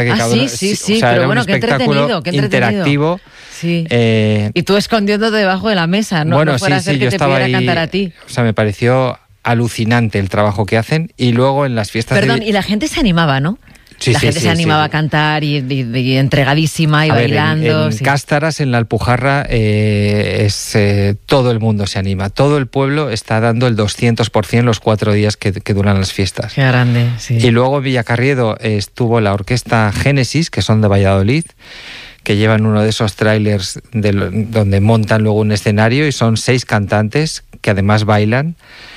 Sí, o sea, pero era bueno, un qué espectáculo entretenido. interactivo. Sí. Y tú escondiéndote debajo de la mesa, no fuera a ser que te pidiera cantar a ti. O sea, me pareció alucinante el trabajo que hacen. Y luego en las fiestas... y la gente se animaba, ¿no? Sí, la gente se animaba a cantar y entregadísima y bailando. En Cástaras, en la Alpujarra, todo el mundo se anima. Todo el pueblo está dando el 200% los 4 días que duran las fiestas. Qué grande, sí. Y luego en Villacarriedo estuvo la orquesta Génesis, que son de Valladolid, que llevan uno de esos trailers donde montan luego un escenario y son 6 cantantes que además bailan.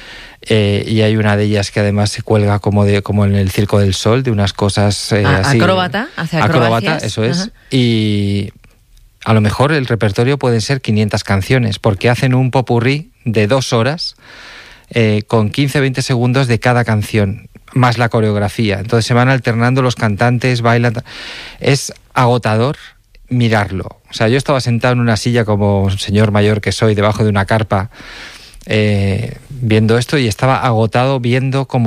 Y hay una de ellas que además se cuelga como en el Circo del Sol, de unas cosas así. Acróbata, hace acrobacias. Eso es. Ajá. Y a lo mejor el repertorio pueden ser 500 canciones, porque hacen un popurrí de 2 horas con 15-20 segundos de cada canción, más la coreografía. Entonces se van alternando los cantantes, bailan. Es agotador mirarlo. O sea, yo estaba sentado en una silla como un señor mayor que soy, debajo de una carpa, viendo esto, y estaba agotado viendo como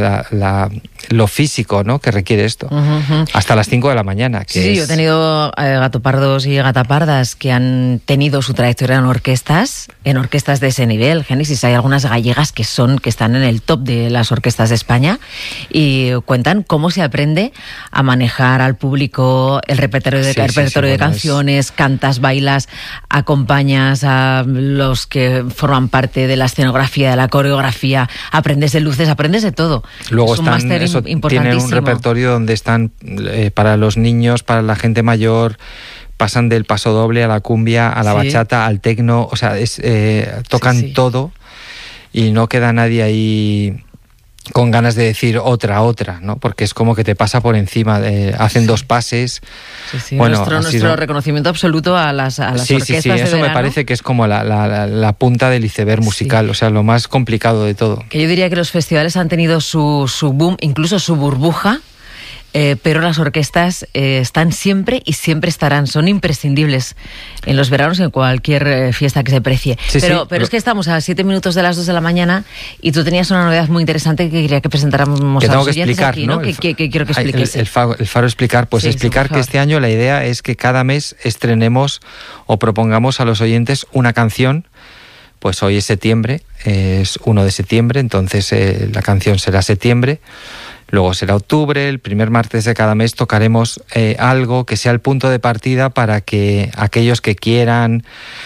lo físico, ¿no?, que requiere esto. Hasta las 5 de la mañana. Yo he tenido gatopardos y gatapardas que han tenido su trayectoria en orquestas de ese nivel. Génesis, hay algunas gallegas que están en el top de las orquestas de España y cuentan cómo se aprende a manejar al público, el repertorio de canciones, cantas, bailas, acompañas a los que forman parte de la escenografía, de la coreografía, aprendes de luces, aprendes de todo. Luego es un máster importantísimo. Tienen un repertorio donde están para los niños, para la gente mayor, pasan del pasodoble a la cumbia, a la bachata, al tecno, o sea, tocan todo y no queda nadie ahí con ganas de decir otra, ¿no? Porque es como que te pasa por encima, hacen 2 pases. Bueno, nuestro reconocimiento absoluto a las orquestas de eso verano. Me parece que es como la punta del iceberg musical, o sea, lo más complicado de todo. Que yo diría que los festivales han tenido su boom, incluso su burbuja, pero las orquestas están siempre y siempre estarán, son imprescindibles en los veranos, en cualquier fiesta que se precie. Pero es que estamos a 7 minutos de las 2 de la mañana y tú tenías una novedad muy interesante que quería que presentáramos a los oyentes aquí, ¿no? Que quiero que expliques. El Faro explicar, explicar que este año la idea es que cada mes estrenemos o propongamos a los oyentes una canción. Pues hoy es septiembre, es 1 de septiembre, entonces la canción será Septiembre. Luego será octubre, el primer martes de cada mes tocaremos algo que sea el punto de partida para que aquellos que quieran,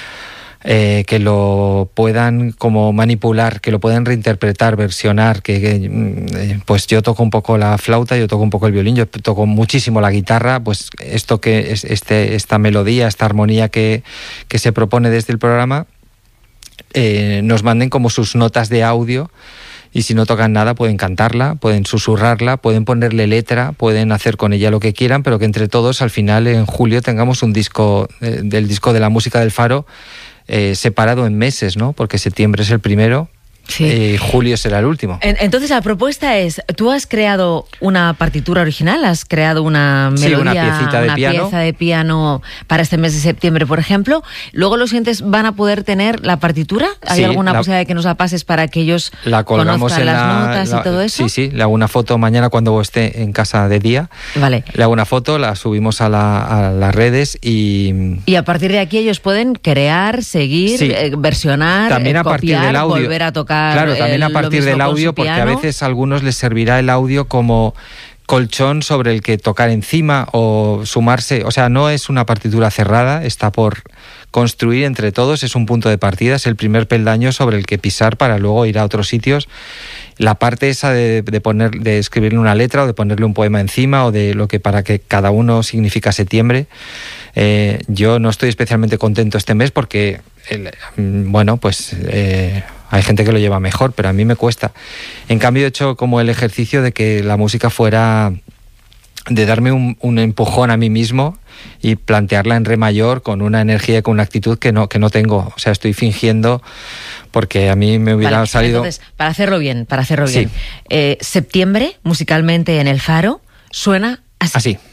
que lo puedan como manipular, que lo puedan reinterpretar, versionar, pues yo toco un poco la flauta, yo toco un poco el violín, yo toco muchísimo la guitarra, pues esto que es esta melodía, esta armonía que se propone desde el programa, nos manden como sus notas de audio. Y si no tocan nada, pueden cantarla, pueden susurrarla, pueden ponerle letra, pueden hacer con ella lo que quieran, pero que entre todos, al final, en julio, tengamos un disco, del disco de la música del Faro, separado en meses, ¿no? Porque septiembre es el primero. Julio será el último. Entonces la propuesta es, tú has creado una partitura original, has creado una melodía, una pieza de piano para este mes de septiembre, por ejemplo. Luego los oyentes van a poder tener la partitura. ¿Hay alguna posibilidad de que nos la pases para que ellos conozcan las notas y todo eso? Sí, le hago una foto mañana cuando esté en casa de día. Vale. Le hago una foto, la subimos a las redes y a partir de aquí ellos pueden crear, seguir, versionar, también a partir del audio, volver a tocar. Claro, también a partir del audio, porque a veces a algunos les servirá el audio como colchón sobre el que tocar encima o sumarse. O sea, no es una partitura cerrada, está por construir entre todos, es un punto de partida, es el primer peldaño sobre el que pisar para luego ir a otros sitios. La parte esa de escribirle una letra o de ponerle un poema encima o de lo que para que cada uno significa septiembre. Yo no estoy especialmente contento este mes porque, hay gente que lo lleva mejor, pero a mí me cuesta. En cambio, he hecho como el ejercicio de que la música fuera, de darme un empujón a mí mismo y plantearla en re mayor con una energía y con una actitud que no tengo. O sea, estoy fingiendo porque a mí me hubiera salido... Entonces, para hacerlo bien, septiembre, musicalmente en el Faro, suena así.